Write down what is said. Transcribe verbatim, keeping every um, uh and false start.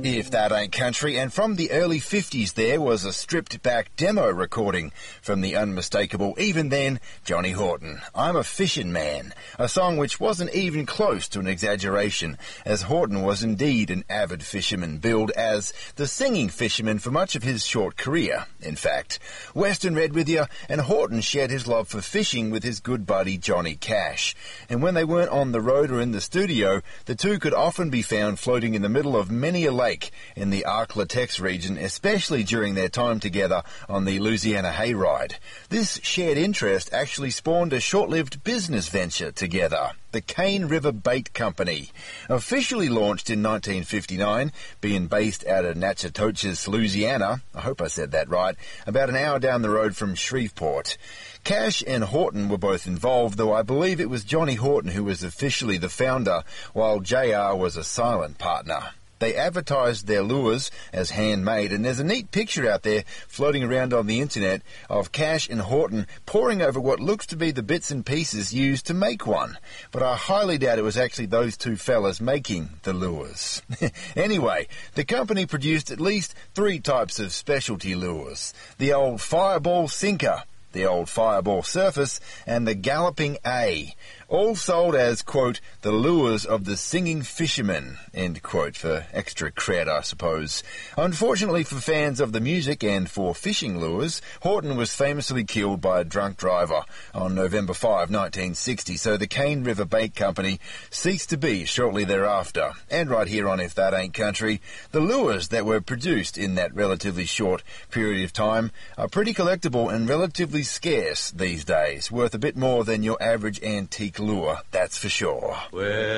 If That Ain't Country, and from the early fifties there was a stripped-back demo recording from the unmistakable, even then, Johnny Horton. I'm a Fishin' Man, a song which wasn't even close to an exaggeration, as Horton was indeed an avid fisherman, billed as the singing fisherman for much of his short career, in fact. Western read with you, and Horton shared his love for fishing with his good buddy Johnny Cash. And when they weren't on the road or in the studio, the two could often be found floating in the middle of many a lake in the Ark-La-Tex region, especially during their time together on the Louisiana Hayride. This shared interest actually spawned a short-lived business venture together, the Cane River Bait Company. Officially launched in nineteen fifty-nine, being based out of Natchitoches, Louisiana, I hope I said that right, about an hour down the road from Shreveport. Cash and Horton were both involved, though I believe it was Johnny Horton who was officially the founder, while J R was a silent partner. They advertised their lures as handmade, and there's a neat picture out there floating around on the internet of Cash and Horton poring over what looks to be the bits and pieces used to make one. But I highly doubt it was actually those two fellas making the lures. Anyway, the company produced at least three types of specialty lures. The old Fireball Sinker, the old Fireball Surface, and the Galloping A, all sold as, quote, the lures of the singing fisherman, end quote, for extra cred, I suppose. Unfortunately for fans of the music and for fishing lures, Horton was famously killed by a drunk driver on November fifth, nineteen sixty, so the Cane River Bait Company ceased to be shortly thereafter. And right here on If That Ain't Country, the lures that were produced in that relatively short period of time are pretty collectible and relatively scarce these days, worth a bit more than your average antique lure, that's for sure. Well,